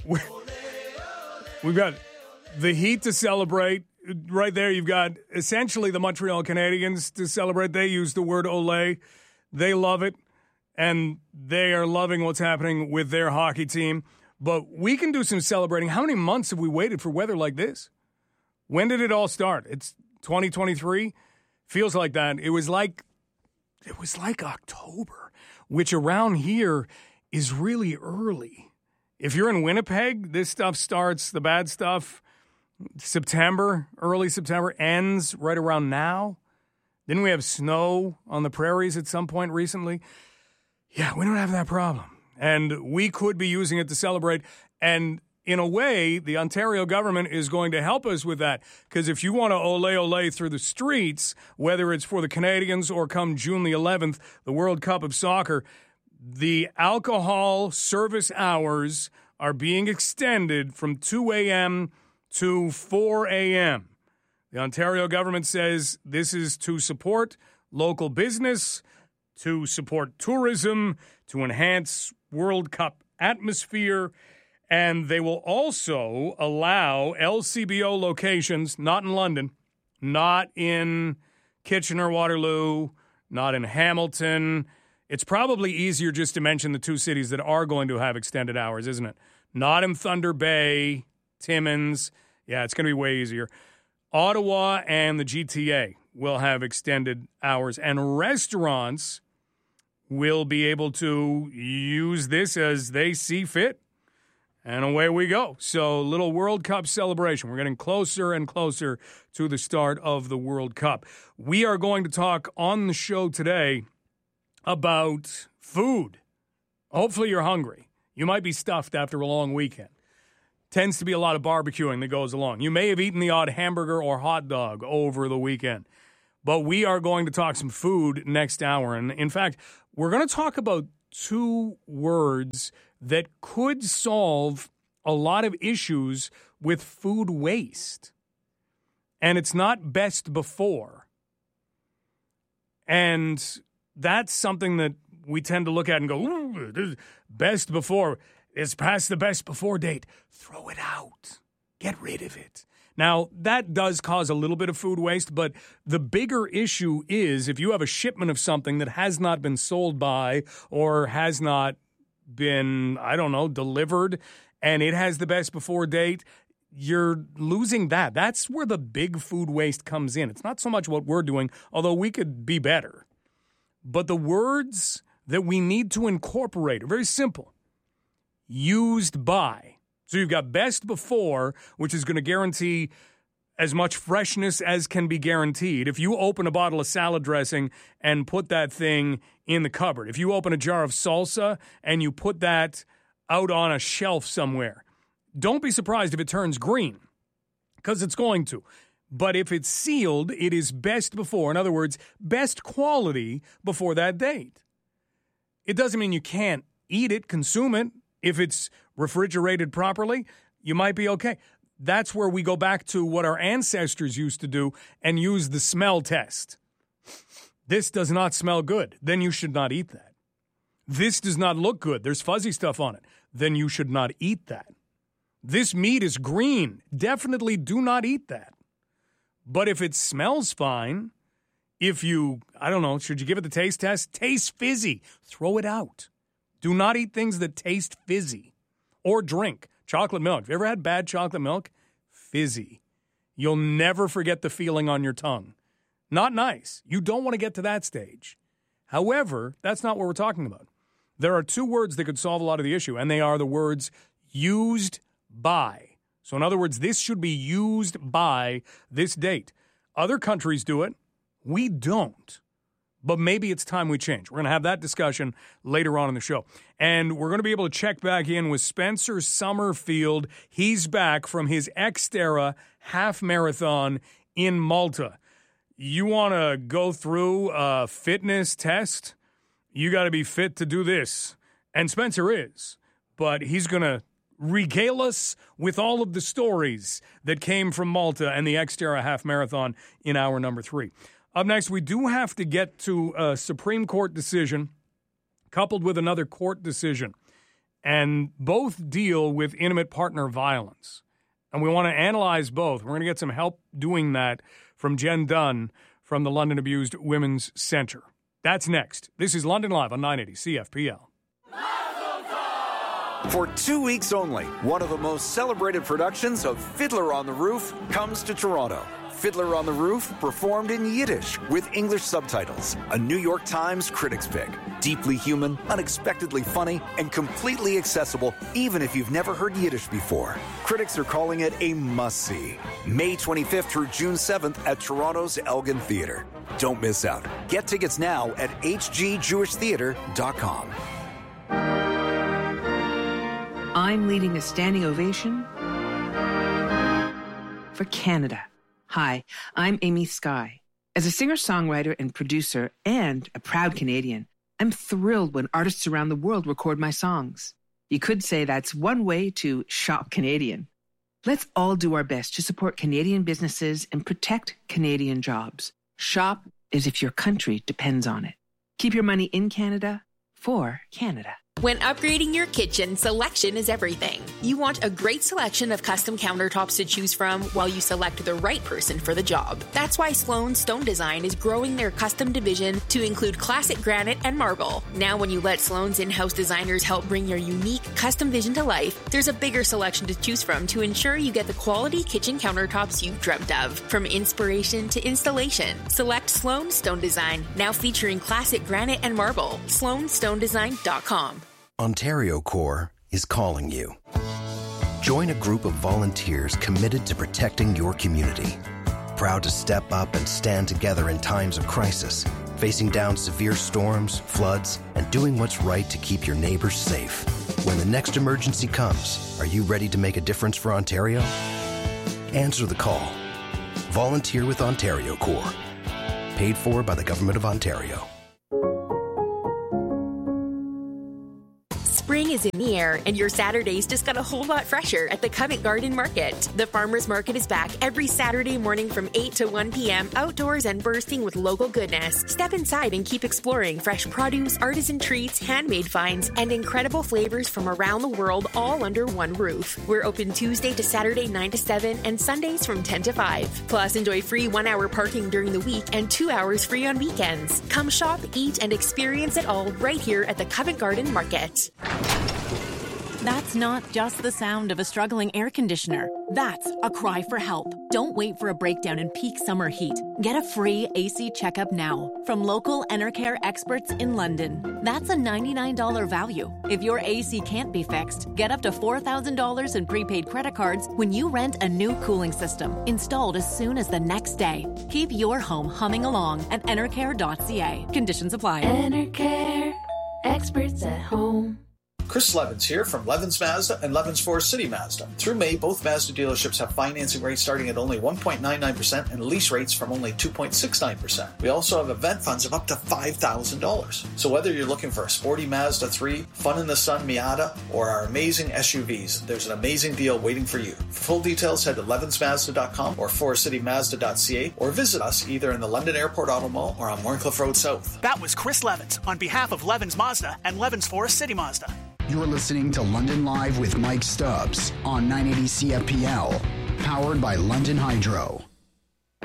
We've got the Heat to celebrate. Right there, you've got essentially the Montreal Canadiens to celebrate. They use the word ole. They love it, and they are loving what's happening with their hockey team. But we can do some celebrating. How many months have we waited for weather like this? When did it all start? It's 2023. Feels like that. It was like October, which around here is really early. If you're in Winnipeg, this stuff starts, the bad stuff, September, early September, ends right around now. Didn't we have snow on the prairies at some point recently? Yeah, we don't have that problem. And we could be using it to celebrate. And in a way, the Ontario government is going to help us with that. Because if you want to ole through the streets, whether it's for the Canadians or come June the 11th, the World Cup of Soccer, the alcohol service hours are being extended from 2 a.m. to 4 a.m. The Ontario government says this is to support local business, to support tourism, to enhance World Cup atmosphere, and they will also allow LCBO locations, not in London, not in Kitchener-Waterloo, not in Hamilton. It's probably easier just to mention the two cities that are going to have extended hours, isn't it? Not in Thunder Bay, Timmins. Yeah, it's going to be way easier. Ottawa and the GTA will have extended hours, and restaurants will be able to use this as they see fit. And away we go. So, little World Cup celebration. We're getting closer and closer to the start of the World Cup. We are going to talk on the show today about food. Hopefully you're hungry. You might be stuffed after a long weekend. Tends to be a lot of barbecuing that goes along. You may have eaten the odd hamburger or hot dog over the weekend. But we are going to talk some food next hour. And in fact, we're going to talk about two words that could solve a lot of issues with food waste. And it's not best before. And that's something that we tend to look at and go, ooh, best before. It's past the best before date. Throw it out. Get rid of it. Now, that does cause a little bit of food waste, but the bigger issue is if you have a shipment of something that has not been sold by or has not been, delivered, and it has the best before date, you're losing that. That's where the big food waste comes in. It's not so much what we're doing, although we could be better. But the words that we need to incorporate are very simple. Used by. So you've got best before, which is going to guarantee as much freshness as can be guaranteed. If you open a bottle of salad dressing and put that thing in the cupboard, if you open a jar of salsa and you put that out on a shelf somewhere, don't be surprised if it turns green, because it's going to. But if it's sealed, it is best before. In other words, best quality before that date. It doesn't mean you can't eat it, consume it. If it's refrigerated properly, you might be okay. That's where we go back to what our ancestors used to do and use the smell test. This does not smell good. Then you should not eat that. This does not look good. There's fuzzy stuff on it. Then you should not eat that. This meat is green. Definitely do not eat that. But if it smells fine, if you, should you give it the taste test? Tastes fizzy. Throw it out. Do not eat things that taste fizzy. Or drink chocolate milk. Have you ever had bad chocolate milk? Fizzy. You'll never forget the feeling on your tongue. Not nice. You don't want to get to that stage. However, that's not what we're talking about. There are two words that could solve a lot of the issue, and they are the words used by. So in other words, this should be used by this date. Other countries do it. We don't. But maybe it's time we change. We're going to have that discussion later on in the show. And we're going to be able to check back in with Spencer Summerfield. He's back from his Xterra half marathon in Malta. You want to go through a fitness test? You got to be fit to do this. And Spencer is. But he's going to regale us with all of the stories that came from Malta and the Xterra half marathon in hour number 3. Up next, we do have to get to a Supreme Court decision coupled with another court decision. and both deal with intimate partner violence. And we want to analyze both. We're going to get some help doing that from Jen Dunn from the London Abused Women's Centre. That's next. This is London Live on 980 CFPL. For 2 weeks only, one of the most celebrated productions of Fiddler on the Roof comes to Toronto. Fiddler on the Roof, performed in Yiddish with English subtitles. A New York Times critics pick. Deeply human, unexpectedly funny, and completely accessible even if you've never heard Yiddish before. Critics are calling it a must-see. May 25th through June 7th at Toronto's Elgin Theatre. Don't miss out. Get tickets now at hgjewishtheatre.com. I'm leading a standing ovation for Canada. Hi, I'm Amy Skye. As a singer-songwriter and producer and a proud Canadian, I'm thrilled when artists around the world record my songs. You could say that's one way to shop Canadian. Let's all do our best to support Canadian businesses and protect Canadian jobs. Shop as if your country depends on it. Keep your money in Canada for Canada. When upgrading your kitchen, selection is everything. You want a great selection of custom countertops to choose from while you select the right person for the job. That's why Sloan Stone Design is growing their custom division to include classic granite and marble. Now when you let Sloan's in-house designers help bring your unique custom vision to life, there's a bigger selection to choose from to ensure you get the quality kitchen countertops you've dreamt of. From inspiration to installation, select Sloan Stone Design, now featuring classic granite and marble. SloanStoneDesign.com. Ontario Corps is calling you. Join a group of volunteers committed to protecting your community. Proud to step up and stand together in times of crisis, facing down severe storms, floods, and doing what's right to keep your neighbors safe. When the next emergency comes, are you ready to make a difference for Ontario? Answer the call. Volunteer with Ontario Corps. Paid for by the Government of Ontario. Spring is in the air, and your Saturdays just got a whole lot fresher at the Covent Garden Market. The Farmers Market is back every Saturday morning from 8 to 1 p.m., outdoors and bursting with local goodness. Step inside and keep exploring fresh produce, artisan treats, handmade finds, and incredible flavors from around the world, all under one roof. We're open Tuesday to Saturday 9 to 7 and Sundays from 10 to 5. Plus, enjoy free 1-hour parking during the week and 2 hours free on weekends. Come shop, eat, and experience it all right here at the Covent Garden Market. That's not just the sound of a struggling air conditioner. That's a cry for help. Don't wait for a breakdown in peak summer heat. Get a free AC checkup now from local Enercare experts in London. That's a $99 value. If your AC can't be fixed, get up to $4,000 in prepaid credit cards when you rent a new cooling system, installed as soon as the next day. Keep your home humming along at enercare.ca. Conditions apply. Enercare, experts at home. Chris Levins here from Levins Mazda and Levins Forest City Mazda. Through May, both Mazda dealerships have financing rates starting at only 1.99% and lease rates from only 2.69%. We also have event funds of up to $5,000. So whether you're looking for a sporty Mazda 3, fun in the sun Miata, or our amazing SUVs, there's an amazing deal waiting for you. For full details, head to levinsmazda.com or forestcitymazda.ca or visit us either in the London Airport Auto Mall or on Warncliffe Road South. That was Chris Levins on behalf of Levins Mazda and Levins Forest City Mazda. You're listening to London Live with Mike Stubbs on 980 CFPL, powered by London Hydro.